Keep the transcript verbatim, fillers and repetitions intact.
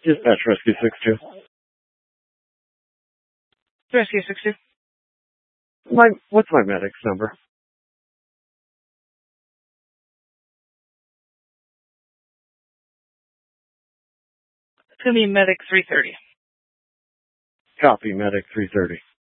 Dispatch Rescue six two. Rescue six two. My, what's my medic's number? It's going to be Medic three thirty. Copy, Medic three thirty.